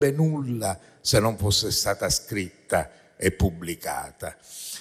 nulla se non fosse stata scritta e pubblicata.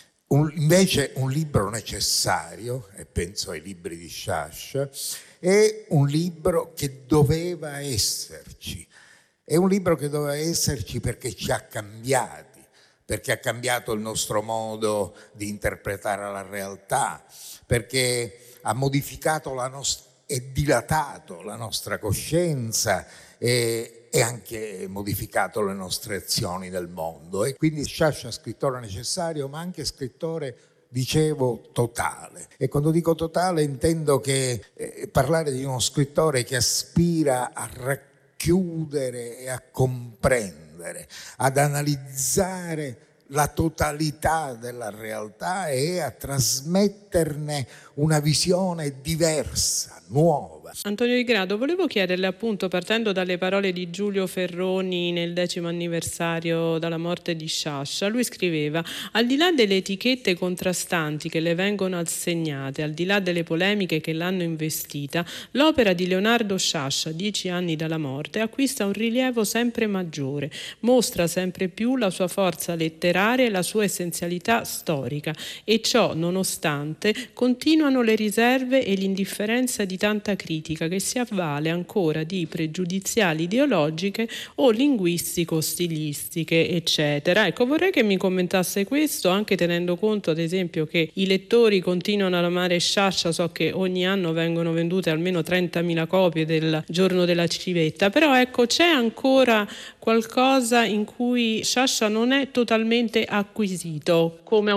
Invece un libro necessario, e penso ai libri di Sciascia, è un libro che doveva esserci. È un libro che doveva esserci perché ci ha cambiati, perché ha cambiato il nostro modo di interpretare la realtà, perché ha modificato e dilatato la nostra coscienza e anche modificato le nostre azioni nel mondo. E quindi Sciascia, scrittore necessario, ma anche scrittore, dicevo, totale. E quando dico totale intendo che parlare di uno scrittore che aspira a racchiudere e a comprendere, ad analizzare la totalità della realtà e a trasmetterne una visione diversa, nuova. Antonio Di Grado, volevo chiederle, appunto, partendo dalle parole di Giulio Ferroni nel 10° anniversario dalla morte di Sciascia, lui scriveva: al di là delle etichette contrastanti che le vengono assegnate, al di là delle polemiche che l'hanno investita, l'opera di Leonardo Sciascia, 10 anni dalla morte, acquista un rilievo sempre maggiore, mostra sempre più la sua forza letteraria e la sua essenzialità storica, e ciò nonostante continuano le riserve e l'indifferenza di tanta critica che si avvale ancora di pregiudiziali ideologiche o linguistico-stilistiche, eccetera. Ecco, vorrei che mi commentasse questo, anche tenendo conto, ad esempio, che i lettori continuano ad amare Sciascia. So che ogni anno vengono vendute almeno 30.000 copie del Giorno della Civetta, però ecco, c'è ancora qualcosa in cui Sciascia non è totalmente acquisito come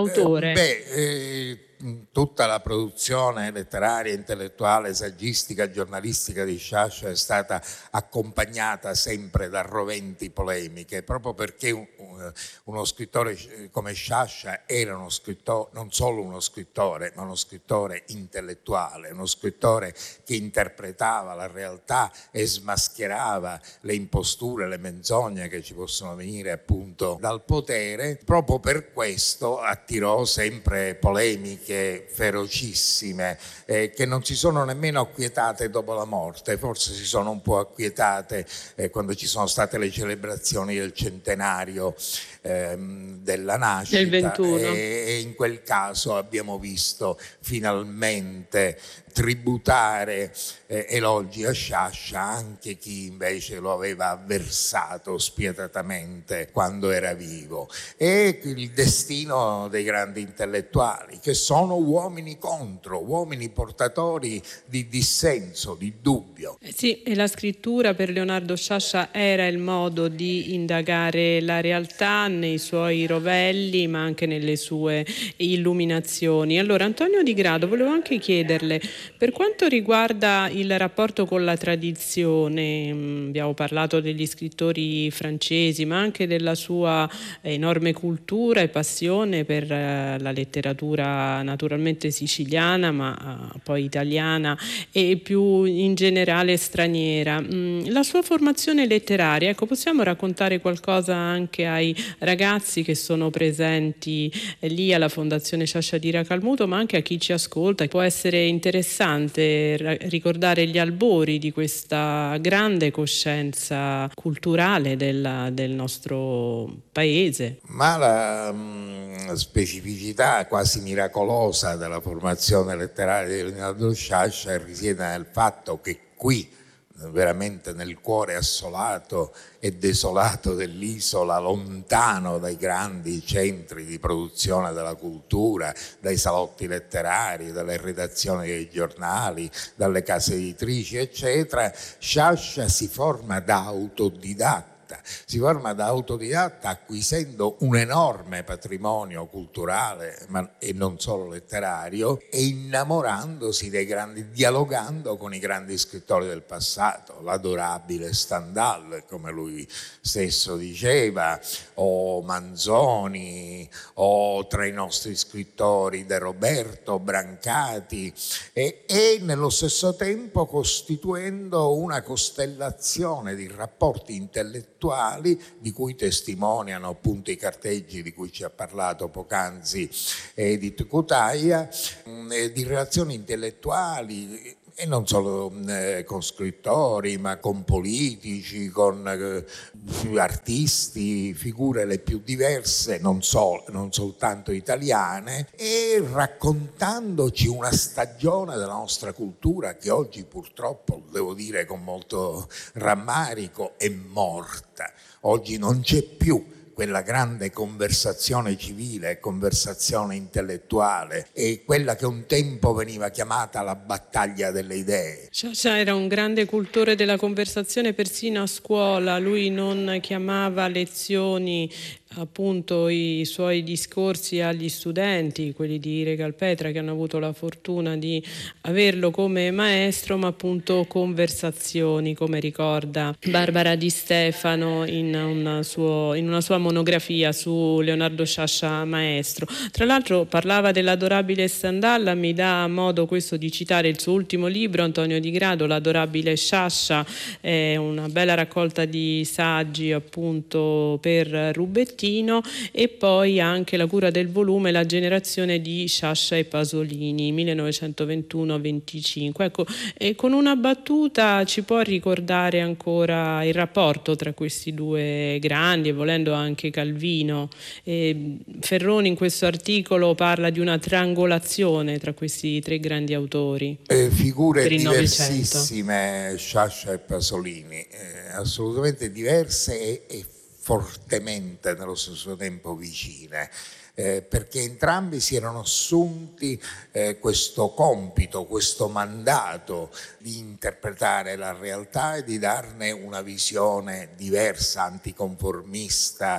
autore. Tutta la produzione letteraria, intellettuale, saggistica, giornalistica di Sciascia è stata accompagnata sempre da roventi polemiche, proprio perché uno scrittore come Sciascia era non solo uno scrittore, ma uno scrittore intellettuale, uno scrittore che interpretava la realtà e smascherava le imposture, le menzogne che ci possono venire appunto dal potere. Proprio per questo attirò sempre polemiche ferocissime che non si sono nemmeno acquietate dopo la morte. Forse si sono un po' acquietate quando ci sono state le celebrazioni del centenario della nascita, del 21. E in quel caso abbiamo visto finalmente tributare elogi a Sciascia anche chi invece lo aveva avversato spietatamente quando era vivo. E il destino dei grandi intellettuali, che sono uomini uomini portatori di dissenso, di dubbio. Sì, e la scrittura per Leonardo Sciascia era il modo di indagare la realtà nei suoi rovelli, ma anche nelle sue illuminazioni. Allora, Antonio Di Grado, volevo anche chiederle, per quanto riguarda il rapporto con la tradizione, abbiamo parlato degli scrittori francesi, ma anche della sua enorme cultura e passione per la letteratura naturalmente siciliana, ma poi italiana e più in generale straniera. La sua formazione letteraria, ecco, possiamo raccontare qualcosa anche ai ragazzi che sono presenti lì alla Fondazione Sciascia di Racalmuto, ma anche a chi ci ascolta? Può essere interessante ricordare gli albori di questa grande coscienza culturale del nostro paese. Ma la specificità quasi miracolosa della formazione letteraria di Leonardo Sciascia risiede nel fatto che qui, veramente nel cuore assolato e desolato dell'isola, lontano dai grandi centri di produzione della cultura, dai salotti letterari, dalle redazioni dei giornali, dalle case editrici, eccetera, Sciascia si forma da autodidatta. Si forma da autodidatta acquisendo un enorme patrimonio culturale e non solo letterario, e innamorandosi dei grandi, dialogando con i grandi scrittori del passato, l'adorabile Stendhal, come lui stesso diceva, o Manzoni, o tra i nostri scrittori De Roberto, Brancati, e nello stesso tempo costituendo una costellazione di rapporti intellettuali di cui testimoniano appunto i carteggi di cui ci ha parlato poc'anzi Edith Cutaia, di relazioni intellettuali e non solo con scrittori, ma con politici, con artisti, figure le più diverse, non soltanto italiane, e raccontandoci una stagione della nostra cultura che oggi purtroppo, devo dire con molto rammarico, è morta. Oggi non c'è più quella grande conversazione civile, conversazione intellettuale, e quella che un tempo veniva chiamata la battaglia delle idee. Sciascia era un grande cultore della conversazione persino a scuola, lui non chiamava lezioni appunto i suoi discorsi agli studenti, quelli di Regalpetra, che hanno avuto la fortuna di averlo come maestro, ma appunto conversazioni, come ricorda Barbara Di Stefano in una sua monografia su Leonardo Sciascia maestro. Tra l'altro parlava dell'adorabile Stendhal, mi dà modo questo di citare il suo ultimo libro, Antonio Di Grado, L'adorabile Sciascia, è una bella raccolta di saggi appunto per Rubettino, e poi anche La cura del volume, la generazione di Sciascia e Pasolini, 1921-25. Ecco, e con una battuta ci può ricordare ancora il rapporto tra questi due grandi, e volendo anche Calvino. Ferroni in questo articolo parla di una triangolazione tra questi tre grandi autori. Figure diversissime, Sciascia e Pasolini, assolutamente diverse e fortemente nello stesso tempo vicine, perché entrambi si erano assunti questo compito, questo mandato di interpretare la realtà e di darne una visione diversa, anticonformista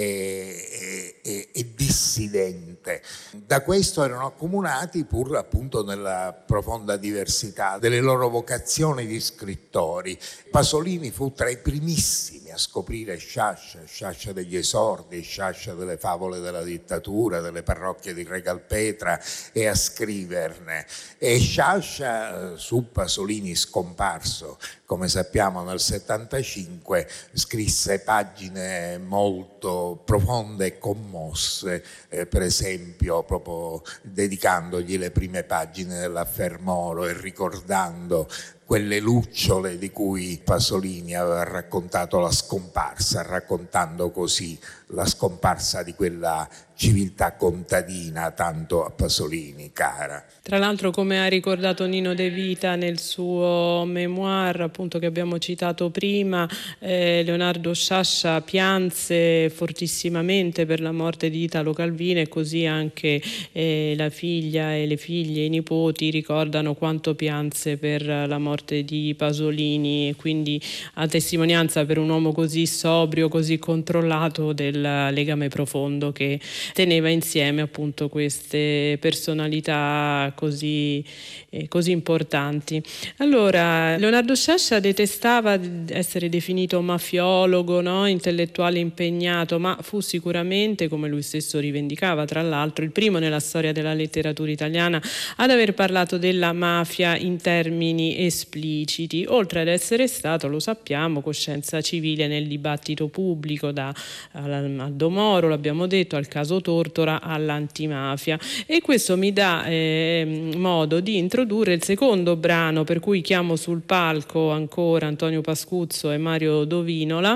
e dissidente. Da questo erano accomunati, pur appunto nella profonda diversità delle loro vocazioni di scrittori. Pasolini fu tra i primissimi a scoprire Sciascia degli esordi, Sciascia delle favole della dittatura, delle parrocchie di Regalpetra, e a scriverne. E Sciascia, su Pasolini scomparso, come sappiamo nel 75, scrisse pagine molto profonde e commosse, per esempio proprio dedicandogli le prime pagine dell'Affair Moro e ricordando quelle lucciole di cui Pasolini aveva raccontato la scomparsa, raccontando così la scomparsa di quella civiltà contadina tanto a Pasolini cara. Tra l'altro, come ha ricordato Nino De Vita nel suo memoir, appunto, che abbiamo citato prima, Leonardo Sciascia pianse fortissimamente per la morte di Italo Calvino, e così anche la figlia e le figlie, i nipoti ricordano quanto pianse per la morte di Pasolini, e quindi a testimonianza per un uomo così sobrio, così controllato, del legame profondo che teneva insieme appunto queste personalità così importanti. Allora, Leonardo Sciascia detestava essere definito mafiologo, no? Intellettuale impegnato, ma fu sicuramente, come lui stesso rivendicava, tra l'altro, il primo nella storia della letteratura italiana ad aver parlato della mafia in termini espliciti, oltre ad essere stato, lo sappiamo, coscienza civile nel dibattito pubblico, a Domoro, l'abbiamo detto, al caso Tortora, all'antimafia. E questo mi dà modo di introdurre il secondo brano per cui chiamo sul palco ancora Antonio Pascuzzo e Mario Dovinola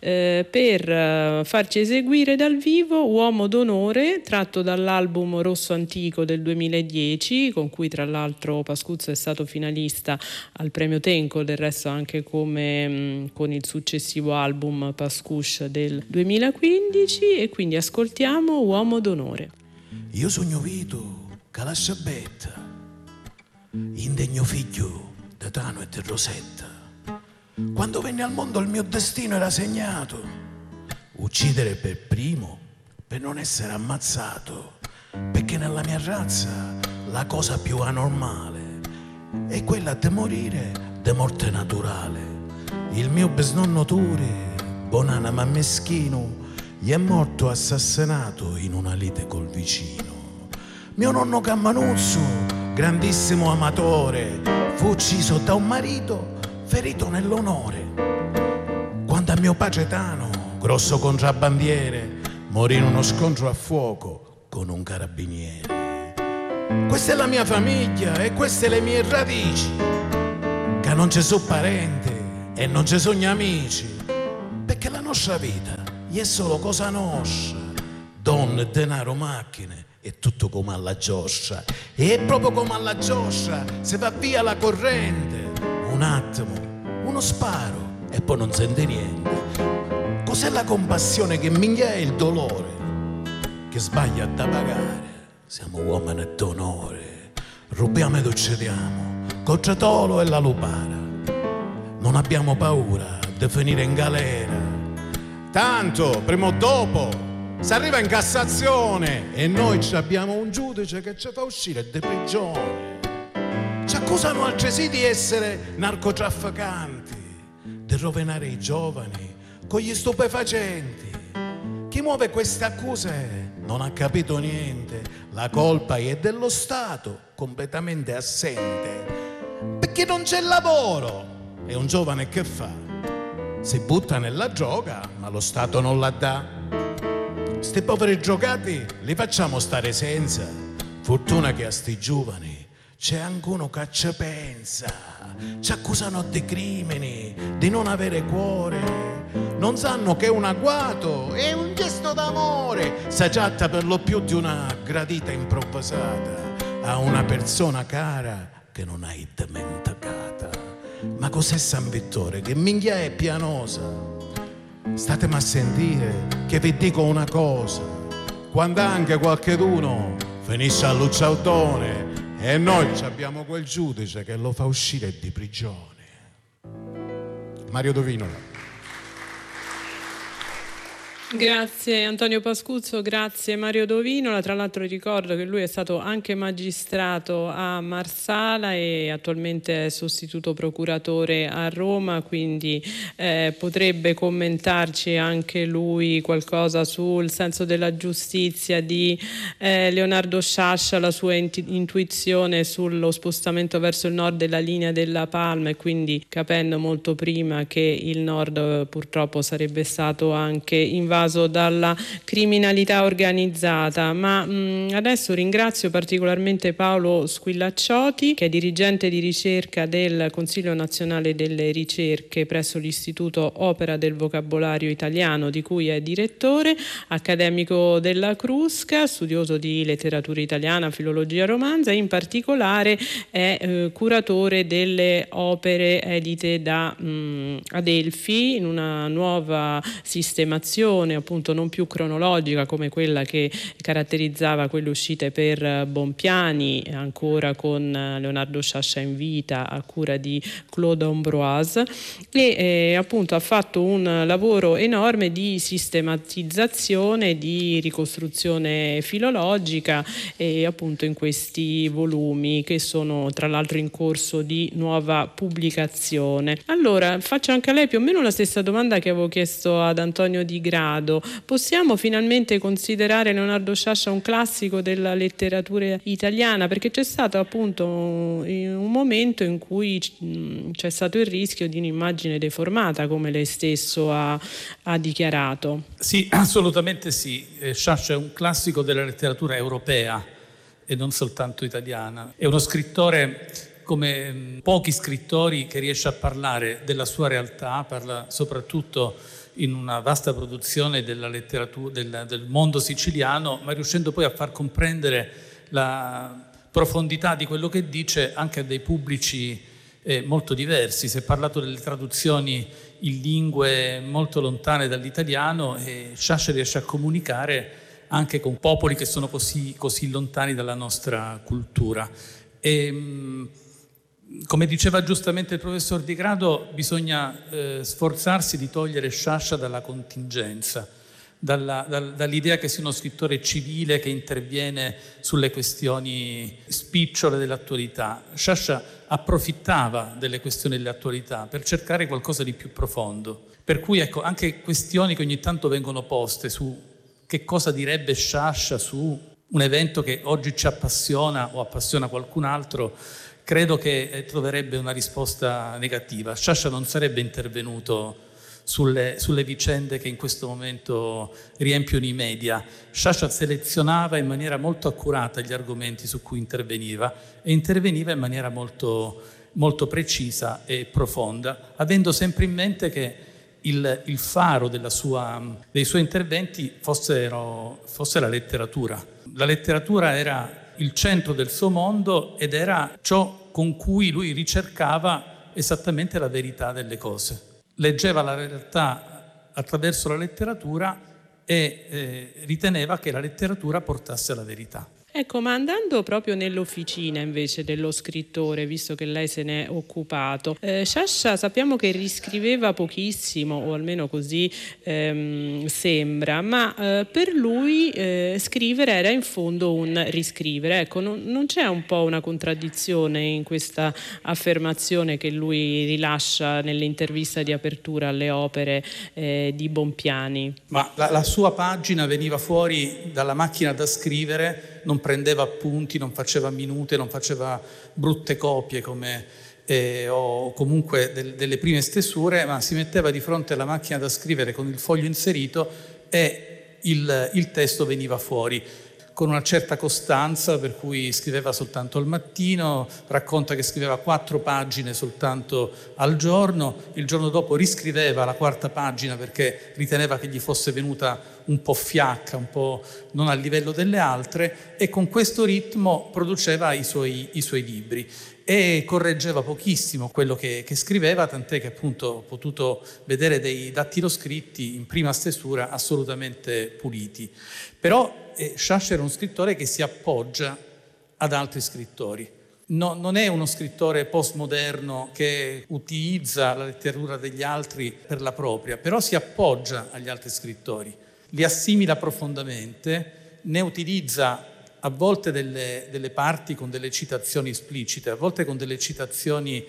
per farci eseguire dal vivo Uomo d'onore, tratto dall'album Rosso Antico del 2010, con cui tra l'altro Pascuzzo è stato finalista al premio Tenco, del resto anche come con il successivo album Pascush del 2015, e quindi ascoltiamo Uomo d'onore. Io sogno Vito che la sabetta, indegno figlio di Tano e di Rosetta. Quando venne al mondo il mio destino era segnato, uccidere per primo per non essere ammazzato, perché nella mia razza la cosa più anormale è quella di morire di morte naturale. Il mio bisnonno Ture, buonanima meschino, gli è morto assassinato in una lite col vicino. Mio nonno Cammanuzzo, grandissimo amatore, fu ucciso da un marito ferito nell'onore. Quando a mio padre Tano, grosso contrabbandiere, morì in uno scontro a fuoco con un carabiniere. Questa è la mia famiglia e queste le mie radici, che non ci sono parenti e non ci sono amici, perché la nostra vita è solo cosa nostra, donne, denaro, macchine, è tutto come alla giostra. E è proprio come alla giostra, se va via la corrente, un attimo, uno sparo e poi non sente niente. Cos'è la compassione che minchia è il dolore, che sbaglia da pagare? Siamo uomini d'onore, rubiamo ed uccidiamo, col tretolo e la lupara. Non abbiamo paura di finire in galera, tanto prima o dopo si arriva in Cassazione e noi abbiamo un giudice che ci fa uscire di prigione. Ci accusano altresì di essere narcotrafficanti, di rovinare i giovani con gli stupefacenti. Chi muove queste accuse non ha capito niente, la colpa è dello Stato completamente assente, perché non c'è lavoro. E un giovane che fa? Si butta nella droga, ma lo Stato non la dà. Sti poveri drogati li facciamo stare senza. Fortuna che a sti giovani c'è anche uno che ci pensa. Ci accusano di crimini, di non avere cuore. Non sanno che un agguato è un gesto d'amore. Si tratta per lo più di una gradita improvvisata a una persona cara che non hai dimenticata. Ma cos'è San Vittore? Che minchia è pianosa? Statemi a sentire che vi dico una cosa. Quando anche qualcheduno finisce a Lucciautone e noi abbiamo quel giudice che lo fa uscire di prigione. Mario Dovinola. Grazie Antonio Pascuzzo, grazie Mario Dovinola. Tra l'altro ricordo che lui è stato anche magistrato a Marsala e attualmente è sostituto procuratore a Roma, quindi potrebbe commentarci anche lui qualcosa sul senso della giustizia di Leonardo Sciascia, la sua intuizione sullo spostamento verso il nord della linea della Palma, e quindi capendo molto prima che il nord purtroppo sarebbe stato anche invaso dalla criminalità organizzata. Ma adesso ringrazio particolarmente Paolo Squillacciotti, che è dirigente di ricerca del Consiglio Nazionale delle Ricerche presso l'Istituto Opera del Vocabolario Italiano, di cui è direttore, accademico della Crusca, studioso di letteratura italiana, filologia romanza, e in particolare è curatore delle opere edite da Adelphi in una nuova sistemazione appunto non più cronologica come quella che caratterizzava quelle uscite per Bompiani, ancora con Leonardo Sciascia in vita a cura di Claude Ambroise, e appunto ha fatto un lavoro enorme di sistematizzazione, di ricostruzione filologica, e appunto in questi volumi che sono tra l'altro in corso di nuova pubblicazione. Allora faccio anche a lei più o meno la stessa domanda che avevo chiesto ad Antonio Di Grado. Possiamo finalmente considerare Leonardo Sciascia un classico della letteratura italiana? Perché c'è stato appunto un momento in cui c'è stato il rischio di un'immagine deformata, come lei stesso ha dichiarato. Sì, assolutamente sì. Sciascia è un classico della letteratura europea e non soltanto italiana. È uno scrittore come pochi scrittori che riesce a parlare della sua realtà, parla soprattutto in una vasta produzione della letteratura del mondo siciliano, ma riuscendo poi a far comprendere la profondità di quello che dice anche a dei pubblici molto diversi. Si è parlato delle traduzioni in lingue molto lontane dall'italiano, e Sciascia riesce a comunicare anche con popoli che sono così lontani dalla nostra cultura. Come diceva giustamente il professor Di Grado, bisogna sforzarsi di togliere Sciascia dalla contingenza, dall'idea che sia uno scrittore civile che interviene sulle questioni spicciole dell'attualità. Sciascia approfittava delle questioni dell'attualità per cercare qualcosa di più profondo. Per cui ecco, anche questioni che ogni tanto vengono poste su che cosa direbbe Sciascia su un evento che oggi ci appassiona o appassiona qualcun altro, credo che troverebbe una risposta negativa. Sciascia non sarebbe intervenuto sulle vicende che in questo momento riempiono i media. Sciascia selezionava in maniera molto accurata gli argomenti su cui interveniva e interveniva in maniera molto, molto precisa e profonda, avendo sempre in mente che il faro dei suoi interventi fosse la letteratura. La letteratura era il centro del suo mondo ed era ciò con cui lui ricercava esattamente la verità delle cose. Leggeva la realtà attraverso la letteratura e riteneva che la letteratura portasse alla verità. Ecco, ma andando proprio nell'officina invece dello scrittore, visto che lei se n'è occupato, Sciascia sappiamo che riscriveva pochissimo, o almeno così sembra, ma per lui scrivere era in fondo un riscrivere. Ecco, non c'è un po' una contraddizione in questa affermazione che lui rilascia nell'intervista di apertura alle opere di Bompiani? Ma la sua pagina veniva fuori dalla macchina da scrivere, non prendeva appunti, non faceva minute, non faceva brutte copie o comunque delle prime stesure, ma si metteva di fronte alla macchina da scrivere con il foglio inserito e il testo veniva fuori con una certa costanza, per cui scriveva soltanto al mattino, racconta che scriveva 4 pagine soltanto al giorno, il giorno dopo riscriveva la 4ª pagina perché riteneva che gli fosse venuta un po' fiacca, un po' non a livello delle altre, e con questo ritmo produceva i suoi libri e correggeva pochissimo quello che scriveva, tant'è che appunto ho potuto vedere dei dattiloscritti in prima stesura assolutamente puliti. Però Sciascia era uno scrittore che si appoggia ad altri scrittori. Non è uno scrittore postmoderno che utilizza la letteratura degli altri per la propria, però si appoggia agli altri scrittori, li assimila profondamente, ne utilizza a volte delle parti con delle citazioni esplicite, a volte con delle citazioni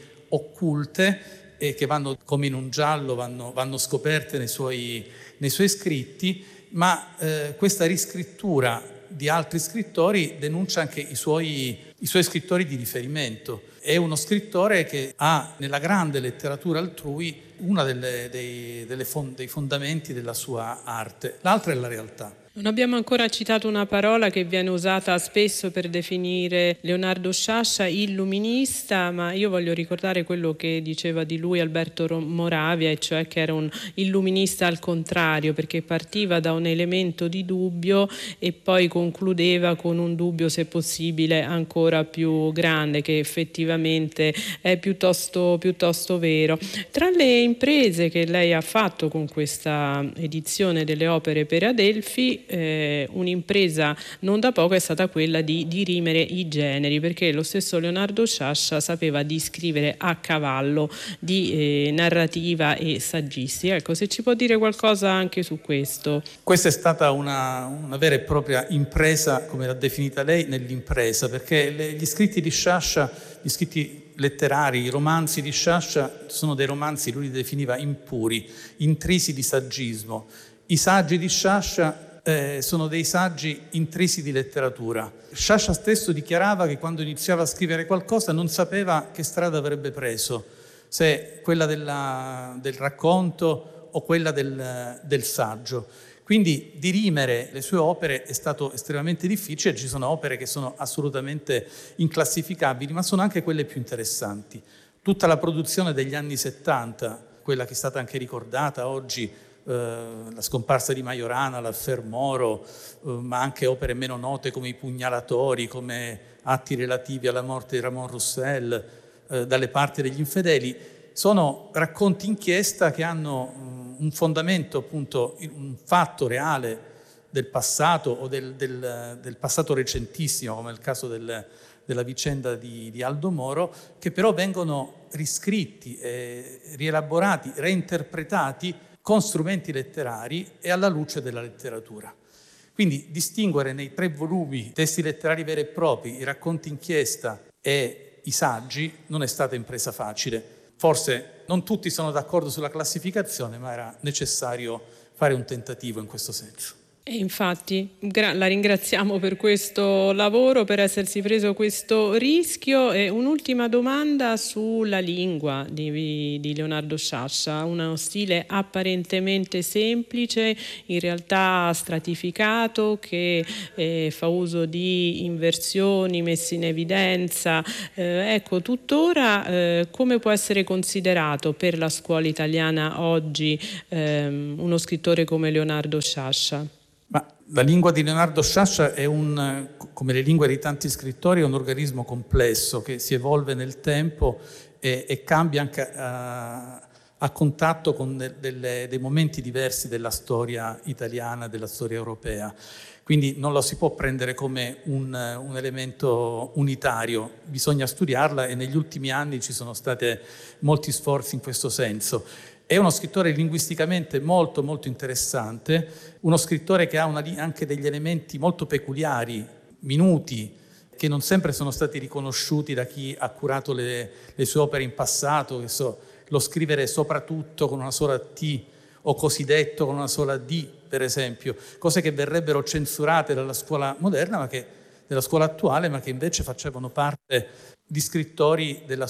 occulte che vanno come in un giallo, vanno scoperte nei suoi scritti, ma questa riscrittura di altri scrittori denuncia anche i suoi scrittori di riferimento. È uno scrittore che ha nella grande letteratura altrui uno dei fondamenti della sua arte, l'altra è la realtà. Non abbiamo ancora citato una parola che viene usata spesso per definire Leonardo Sciascia, illuminista, ma io voglio ricordare quello che diceva di lui Alberto Moravia, e cioè che era un illuminista al contrario, perché partiva da un elemento di dubbio e poi concludeva con un dubbio, se possibile, ancora più grande, che effettivamente è piuttosto vero. Tra le imprese che lei ha fatto con questa edizione delle opere per Adelphi, un'impresa non da poco è stata quella di dirimere i generi, perché lo stesso Leonardo Sciascia sapeva di scrivere a cavallo di narrativa e saggistica. Ecco, se ci può dire qualcosa anche su questo. Questa è stata una vera e propria impresa, come l'ha definita lei, nell'impresa, perché gli scritti di Sciascia, gli scritti letterari, i romanzi di Sciascia sono dei romanzi, lui li definiva impuri, intrisi di saggismo. I saggi di Sciascia sono dei saggi intrisi di letteratura. Sciascia stesso dichiarava che quando iniziava a scrivere qualcosa non sapeva che strada avrebbe preso, se quella del racconto o quella del saggio. Quindi dirimere le sue opere è stato estremamente difficile, ci sono opere che sono assolutamente inclassificabili, ma sono anche quelle più interessanti. Tutta la produzione degli anni 70, quella che è stata anche ricordata oggi, la scomparsa di Majorana, l'Affair Moro, ma anche opere meno note come I Pugnalatori, come atti relativi alla morte di Ramon Roussel, dalle parti degli infedeli, sono racconti inchiesta che hanno un fondamento, appunto, un fatto reale del passato o del passato recentissimo, come nel caso della vicenda di Aldo Moro, che però vengono riscritti, rielaborati, reinterpretati con strumenti letterari e alla luce della letteratura. Quindi distinguere nei 3 volumi testi letterari veri e propri, i racconti inchiesta e i saggi non è stata impresa facile. Forse non tutti sono d'accordo sulla classificazione, ma era necessario fare un tentativo in questo senso. E infatti la ringraziamo per questo lavoro, per essersi preso questo rischio. E un'ultima domanda sulla lingua di Leonardo Sciascia, uno stile apparentemente semplice, in realtà stratificato, che fa uso di inversioni messe in evidenza. Ecco, tuttora come può essere considerato per la scuola italiana oggi uno scrittore come Leonardo Sciascia? Ma la lingua di Leonardo Sciascia è come le lingue di tanti scrittori, è un organismo complesso che si evolve nel tempo e cambia anche a contatto con dei momenti diversi della storia italiana, della storia europea. Quindi non lo si può prendere come un elemento unitario, bisogna studiarla e negli ultimi anni ci sono stati molti sforzi in questo senso. È uno scrittore linguisticamente molto molto interessante, uno scrittore che ha anche degli elementi molto peculiari, minuti, che non sempre sono stati riconosciuti da chi ha curato le sue opere in passato, lo scrivere soprattutto con una sola T o cosiddetto con una sola D, per esempio, cose che verrebbero censurate dalla scuola moderna, della scuola attuale, ma che invece facevano parte di scrittori della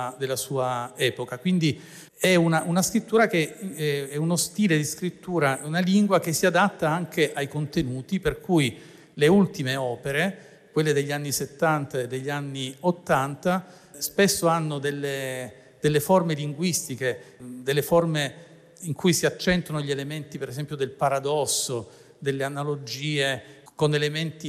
sua epoca. Quindi è una scrittura che è uno stile di scrittura, una lingua che si adatta anche ai contenuti, per cui le ultime opere, quelle degli anni 70 e degli anni 80, spesso hanno delle forme linguistiche, delle forme in cui si accentuano gli elementi, per esempio, del paradosso, delle analogie, con elementi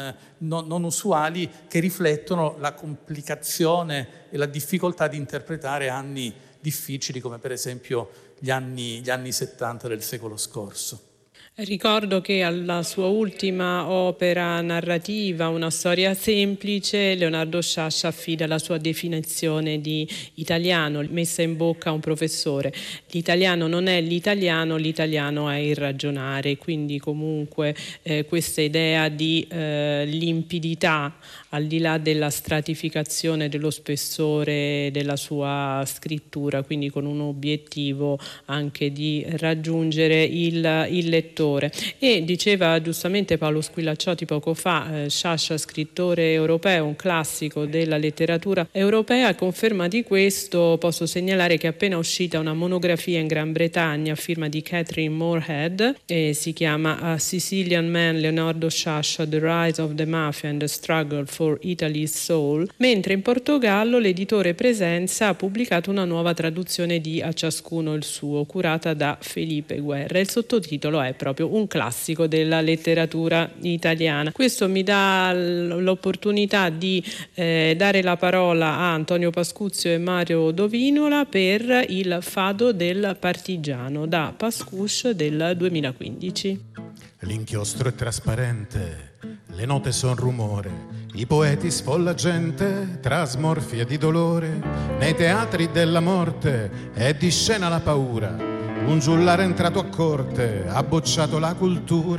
non usuali che riflettono la complicazione e la difficoltà di interpretare anni difficili come per esempio gli anni 70 del secolo scorso. Ricordo che alla sua ultima opera narrativa, Una storia semplice, Leonardo Sciascia affida la sua definizione di italiano, messa in bocca a un professore. L'italiano non è l'italiano è il ragionare, quindi comunque questa idea di limpidità, al di là della stratificazione dello spessore della sua scrittura, quindi con un obiettivo anche di raggiungere il lettore. E diceva giustamente Paolo Squillacciotti poco fa, Sciascia scrittore europeo, un classico della letteratura europea. A conferma di questo posso segnalare che è appena uscita una monografia in Gran Bretagna a firma di Catherine Moorhead, si chiama A Sicilian Man, Leonardo Sciascia, The Rise of the Mafia and the Struggle for Italy's Soul, mentre in Portogallo l'editore Presenza ha pubblicato una nuova traduzione di A ciascuno il suo, curata da Felipe Guerra. Il sottotitolo è proprio un classico della letteratura italiana. Questo mi dà l'opportunità di dare la parola a Antonio Pascuzio e Mario Dovinola per il Fado del Partigiano da Pascus del 2015. L'inchiostro è trasparente, le note son rumore, i poeti sfolla gente tra smorfie di dolore, nei teatri della morte è di scena la paura. Un giullare entrato a corte ha bocciato la cultura.